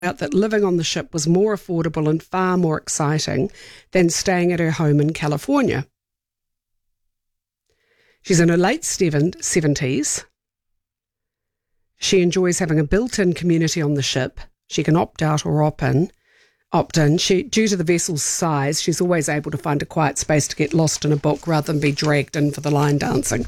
out that living on the ship was more affordable and far more exciting than staying at her home in California. She's in her late 70s. She enjoys having a built-in community on the ship. She can opt out or opt in. Due to the vessel's size, she's always able to find a quiet space to get lost in a book rather than be dragged in for the line dancing.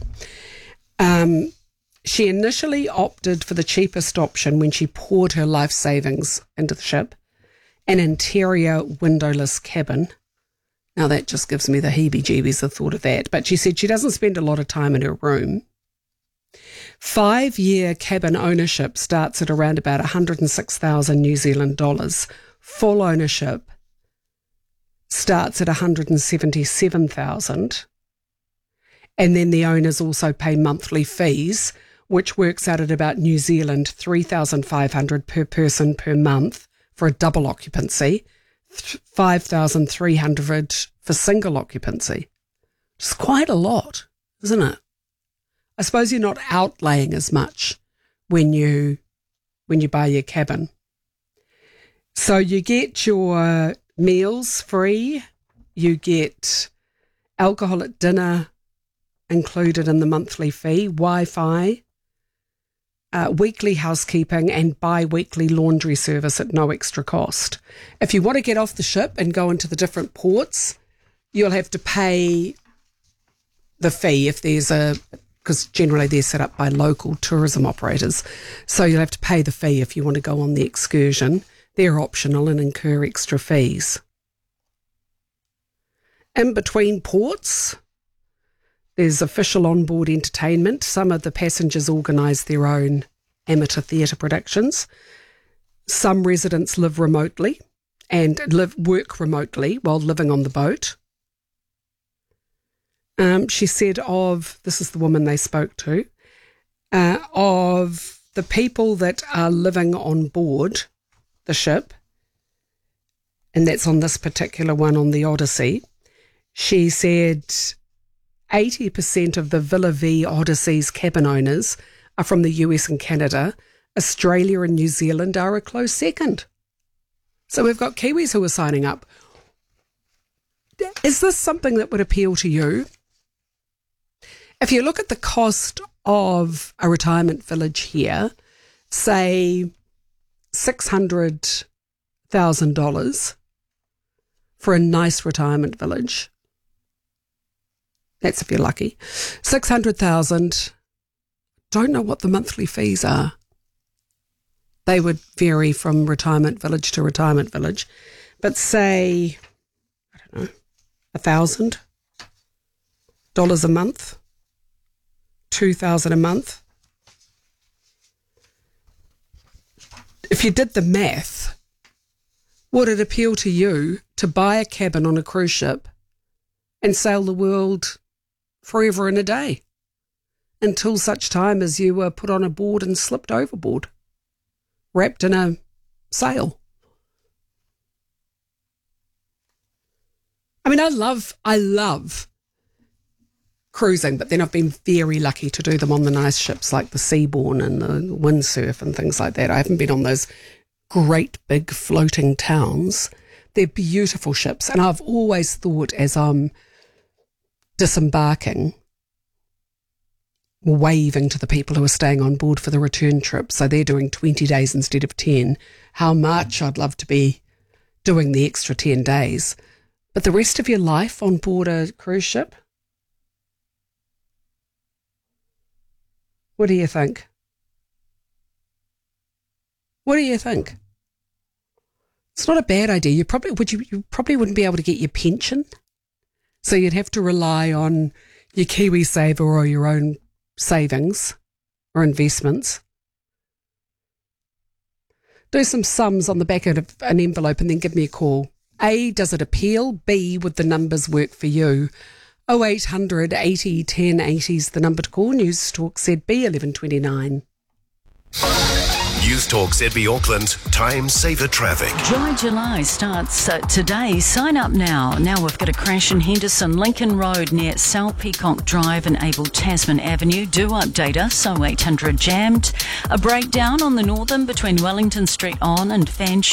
She initially opted for the cheapest option when she poured her life savings into the ship, an interior windowless cabin. Now that just gives me the heebie-jeebies, the thought of that. But she said she doesn't spend a lot of time in her room. 5-year cabin ownership starts at around about 106,000 New Zealand dollars. Full ownership starts at 177,000. And then the owners also pay monthly fees, which works out at about New Zealand 3,500 per person per month for a double occupancy, 5,300 for single occupancy. It's quite a lot, isn't it? I suppose you're not outlaying as much when you buy your cabin. So you get your meals free, you get alcohol at dinner included in the monthly fee, Wi-Fi, weekly housekeeping and bi-weekly laundry service at no extra cost. If you want to get off the ship and go into the different ports, you'll have to pay the fee because generally they're set up by local tourism operators. So you'll have to pay the fee if you want to go on the excursion. They're optional and incur extra fees. In between ports, there's official onboard entertainment. Some of the passengers organise their own amateur theatre productions. Some residents live remotely and work remotely while living on the boat. She said this is the woman they spoke to, of the people that are living on board the ship, and that's on this particular one on the Odyssey, she said 80% of the Villa V Odyssey's cabin owners are from the US and Canada. Australia and New Zealand are a close second. So we've got Kiwis who are signing up. Is this something that would appeal to you? If you look at the cost of a retirement village here, say $600,000 for a nice retirement village. That's if you're lucky. 600,000. Don't know what the monthly fees are. They would vary from retirement village to retirement village. But say, I don't know, $1,000 a month, $2,000 a month. If you did the math, would it appeal to you to buy a cabin on a cruise ship and sail the world forever and a day until such time as you were put on a board and slipped overboard, wrapped in a sail? I mean, I love cruising, but then I've been very lucky to do them on the nice ships like the Seabourn and the Windsurf and things like that. I haven't been on those great big floating towns. They're beautiful ships, and I've always thought as I'm disembarking, waving to the people who are staying on board for the return trip, so they're doing 20 days instead of 10, how much I'd love to be doing the extra 10 days. But the rest of your life on board a cruise ship? What do you think? What do you think? It's not a bad idea. You probably wouldn't be able to get your pension, so you'd have to rely on your KiwiSaver or your own savings or investments. Do some sums on the back of an envelope and then give me a call. A, does it appeal? B, would the numbers work for you? 0800 80 10 80 is the number to call. News Talk ZB 1129. News Talk ZB Auckland, time saver traffic. Dry July starts today. Sign up now. Now we've got a crash in Henderson, Lincoln Road near South Peacock Drive and Abel Tasman Avenue. Do update us, so 800 jammed. A breakdown on the northern between Wellington Street on and Fan